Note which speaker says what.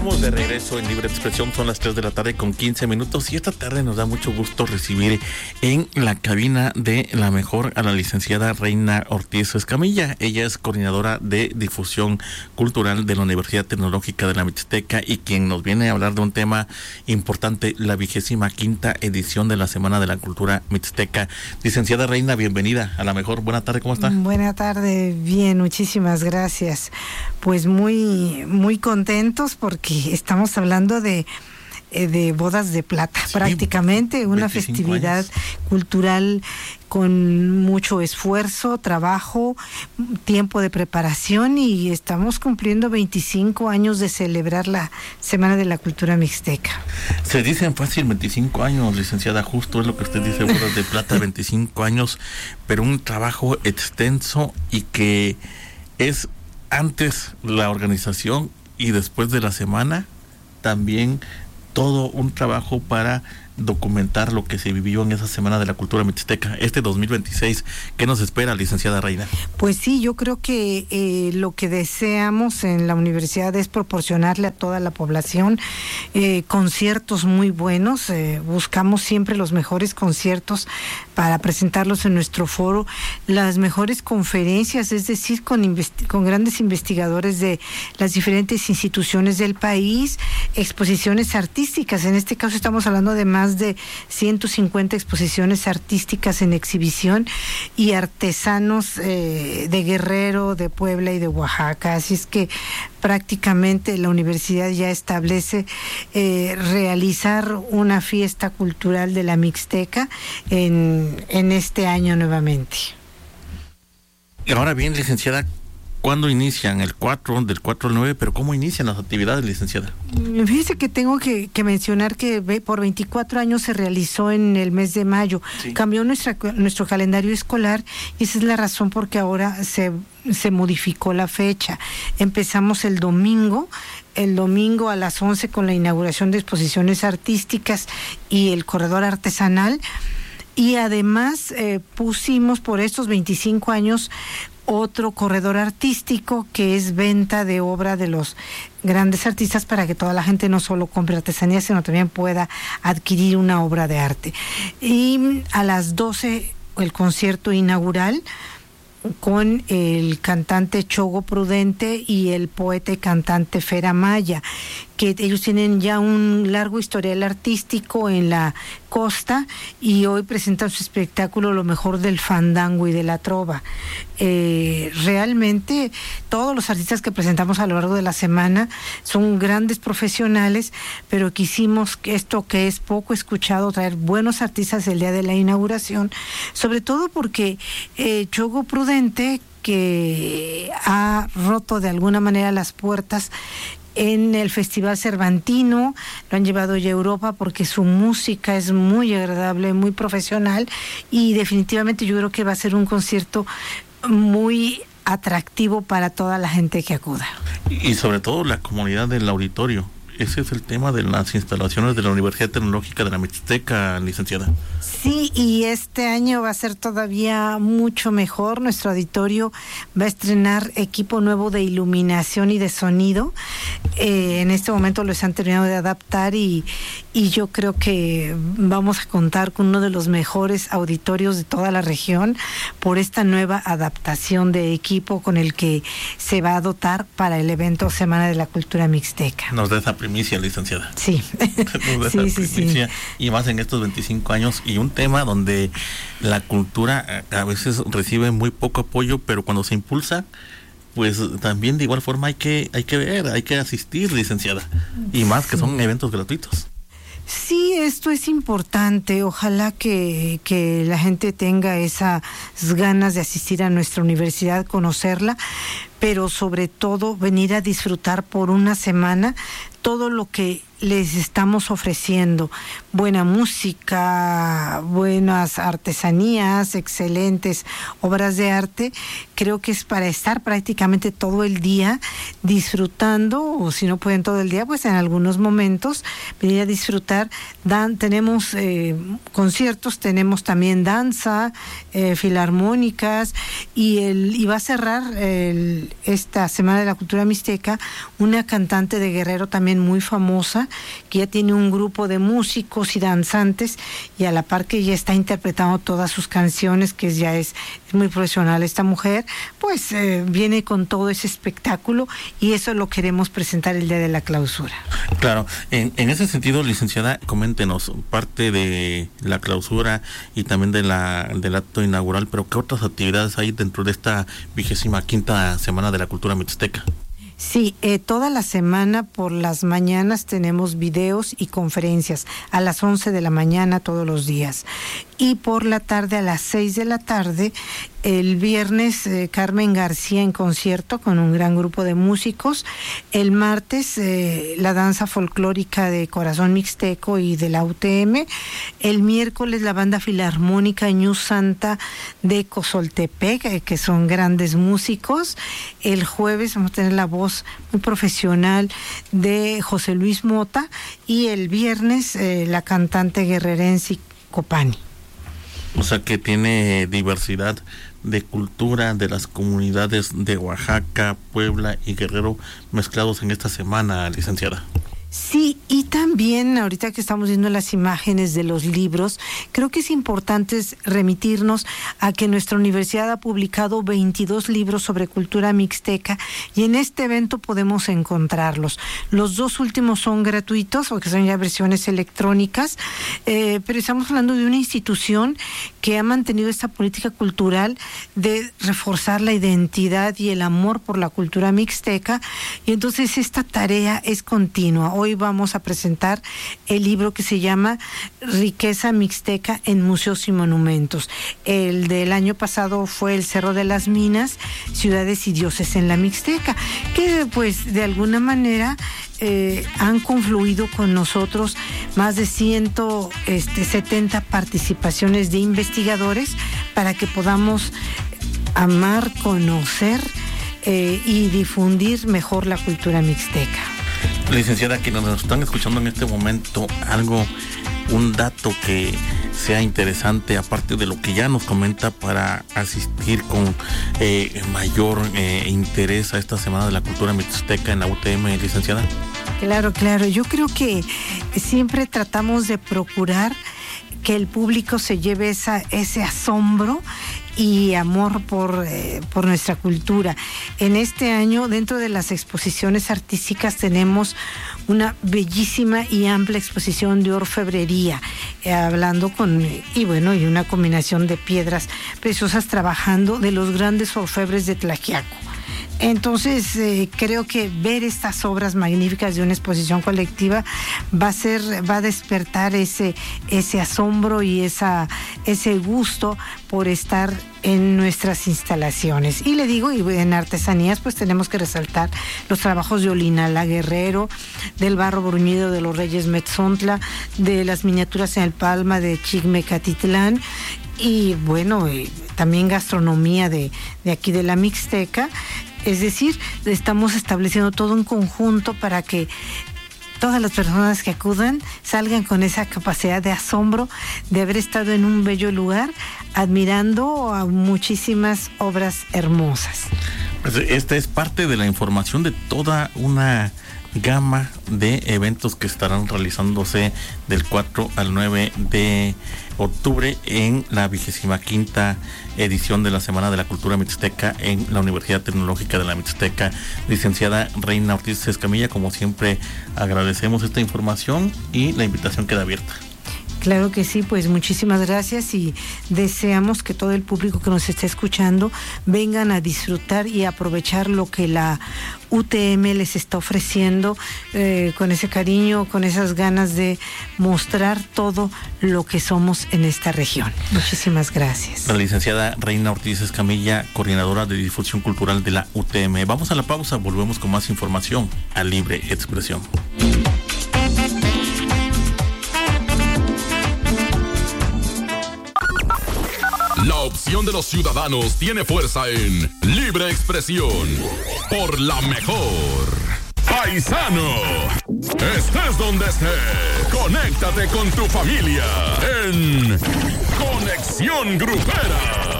Speaker 1: Estamos de regreso en Libre Expresión, son las 3 de la tarde con 15 minutos y esta tarde nos da mucho gusto recibir en la cabina de La Mejor a la licenciada Reina Ortiz Escamilla. Ella es coordinadora de difusión cultural de la Universidad Tecnológica de la Mixteca y quien nos viene a hablar de un tema importante, la 25ª edición de la Semana de la Cultura Mixteca. Licenciada Reina, bienvenida a La Mejor. Buena tarde, ¿cómo está?
Speaker 2: Buena tarde, bien, muchísimas gracias. Pues muy contentos porque estamos hablando de bodas de plata, sí, prácticamente una festividad años. Cultural con mucho esfuerzo, trabajo, tiempo de preparación y estamos cumpliendo 25 años de celebrar la Semana de la Cultura Mixteca.
Speaker 1: Se dicen fácil 25 años, licenciada, justo es lo que usted dice, bodas de plata, 25 años, pero un trabajo extenso y que es antes la organización y después de la semana, también todo un trabajo para documentar lo que se vivió en esa Semana de la Cultura Mixteca. Este 2026, ¿qué nos espera, licenciada Reina?
Speaker 2: Pues sí, yo creo que lo que deseamos en la universidad es proporcionarle a toda la población conciertos muy buenos. Buscamos siempre los mejores conciertos para presentarlos en nuestro foro, las mejores conferencias, es decir, con grandes investigadores de las diferentes instituciones del país, exposiciones artísticas. En este caso estamos hablando de más de 150 exposiciones artísticas en exhibición y artesanos de Guerrero, de Puebla y de Oaxaca. Así es que prácticamente la universidad ya establece realizar una fiesta cultural de la Mixteca en este año nuevamente.
Speaker 1: Ahora bien, licenciada, ¿cuándo inician? Del 4 al 9, pero ¿cómo inician las actividades, licenciada?
Speaker 2: Fíjese que tengo que mencionar que por 24 años se realizó en el mes de mayo. Sí. Cambió nuestro calendario escolar y esa es la razón por que ahora se modificó la fecha. Empezamos el domingo a las 11 con la inauguración de exposiciones artísticas y el corredor artesanal. Y además pusimos por estos 25 años otro corredor artístico que es venta de obra de los grandes artistas para que toda la gente no solo compre artesanía, sino también pueda adquirir una obra de arte. Y a las 12 el concierto inaugural con el cantante Chogo Prudente y el poeta y cantante Fer Amaya, que ellos tienen ya un largo historial artístico en la costa y hoy presentan su espectáculo Lo Mejor del Fandango y de la Trova. Realmente todos los artistas que presentamos a lo largo de la semana son grandes profesionales, pero quisimos esto que es poco escuchado, traer buenos artistas el día de la inauguración, sobre todo porque Chogo Prudente, que ha roto de alguna manera las puertas en el Festival Cervantino, lo han llevado ya a Europa porque su música es muy agradable, muy profesional y definitivamente yo creo que va a ser un concierto muy atractivo para toda la gente que acuda.
Speaker 1: Y sobre todo la comunidad del auditorio. Ese es el tema de las instalaciones de la Universidad Tecnológica de la Mixteca, licenciada.
Speaker 2: Sí, y este año va a ser todavía mucho mejor. Nuestro auditorio va a estrenar equipo nuevo de iluminación y de sonido. En este momento los han terminado de adaptar y yo creo que vamos a contar con uno de los mejores auditorios de toda la región por esta nueva adaptación de equipo con el que se va a dotar para el evento Semana de la Cultura Mixteca.
Speaker 1: Nos da esa primicia, licenciada.
Speaker 2: Sí.
Speaker 1: Sí. Y más en estos 25 años y un tema donde la cultura a veces recibe muy poco apoyo, pero cuando se impulsa, pues también de igual forma hay que ver, hay que asistir, licenciada. Y más que son eventos gratuitos.
Speaker 2: Sí, esto es importante. Ojalá que la gente tenga esas ganas de asistir a nuestra universidad, conocerla, pero sobre todo venir a disfrutar por una semana todo lo que les estamos ofreciendo. Buena música, buenas artesanías, excelentes obras de arte. Creo que es para estar prácticamente todo el día disfrutando, o si no pueden todo el día, pues en algunos momentos venir a disfrutar. Tenemos conciertos, tenemos también danza, filarmónicas y va a cerrar esta Semana de la Cultura Mixteca una cantante de Guerrero también muy famosa, que ya tiene un grupo de músicos y danzantes, y a la par que ya está interpretando todas sus canciones, que ya es muy profesional esta mujer, pues viene con todo ese espectáculo, y eso lo queremos presentar el día de la clausura.
Speaker 1: Claro, en ese sentido, licenciada, coméntenos parte de la clausura y también del acto inaugural, pero ¿qué otras actividades hay dentro de esta 25ª Semana de la Cultura Mixteca?
Speaker 2: Sí, toda la semana por las mañanas tenemos videos y conferencias a las 11 de la mañana todos los días. Y por la tarde a las 6 de la tarde, el viernes Carmen García en concierto con un gran grupo de músicos. El martes la danza folclórica de Corazón Mixteco y de la UTM. El miércoles la banda filarmónica Ñu Santa de Cozoltepec, que son grandes músicos. El jueves vamos a tener la voz muy profesional de José Luis Mota, y el viernes la cantante guerrerense Copani.
Speaker 1: O sea que tiene diversidad de cultura de las comunidades de Oaxaca, Puebla y Guerrero mezclados en esta semana, licenciada.
Speaker 2: Sí, y también ahorita que estamos viendo las imágenes de los libros, creo que es importante remitirnos a que nuestra universidad ha publicado 22 libros sobre cultura mixteca, y en este evento podemos encontrarlos. Los 2 últimos son gratuitos porque son ya versiones electrónicas, pero estamos hablando de una institución que ha mantenido esta política cultural de reforzar la identidad y el amor por la cultura mixteca, y entonces esta tarea es continua. Hoy vamos a presentar el libro que se llama Riqueza Mixteca en Museos y Monumentos. El del año pasado fue El Cerro de las Minas, Ciudades y Dioses en la Mixteca, que pues de alguna manera han confluido con nosotros más de 170 participaciones de investigadores para que podamos amar, conocer y difundir mejor la cultura mixteca.
Speaker 1: Licenciada, quienes nos están escuchando en este momento, un dato que sea interesante, aparte de lo que ya nos comenta, para asistir con mayor interés a esta Semana de la Cultura Mixteca en la UTM, licenciada.
Speaker 2: Claro. Yo creo que siempre tratamos de procurar que el público se lleve ese asombro y amor por nuestra cultura. En este año, dentro de las exposiciones artísticas, tenemos una bellísima y amplia exposición de orfebrería, hablando y una combinación de piedras preciosas, trabajando de los grandes orfebres de Tlaxiaco. Entonces, creo que ver estas obras magníficas de una exposición colectiva va a despertar ese asombro y ese gusto por estar en nuestras instalaciones. Y le digo, y en artesanías, pues tenemos que resaltar los trabajos de Olinala Guerrero, del barro bruñido de los Reyes Metzontla, de las miniaturas en el Palma de Chigmecatitlán, y también gastronomía de aquí de la Mixteca. Es decir, estamos estableciendo todo un conjunto para que todas las personas que acudan salgan con esa capacidad de asombro de haber estado en un bello lugar admirando a muchísimas obras hermosas.
Speaker 1: Pues esta es parte de la información de toda una gama de eventos que estarán realizándose del 4 al 9 de octubre en la 25ª edición de la Semana de la Cultura Mixteca en la Universidad Tecnológica de la Mixteca. Licenciada Reina Ortiz Escamilla, como siempre agradecemos esta información y la invitación queda abierta.
Speaker 2: Claro que sí, pues muchísimas gracias, y deseamos que todo el público que nos esté escuchando vengan a disfrutar y aprovechar lo que la UTM les está ofreciendo, con ese cariño, con esas ganas de mostrar todo lo que somos en esta región. Muchísimas gracias.
Speaker 1: La licenciada Reina Ortiz Escamilla, coordinadora de difusión cultural de la UTM. Vamos a la pausa, volvemos con más información a Libre Expresión.
Speaker 3: La opción de los ciudadanos tiene fuerza en Libre Expresión. Por la mejor. Paisano. Estés donde estés. Conéctate con tu familia en Conexión Grupera.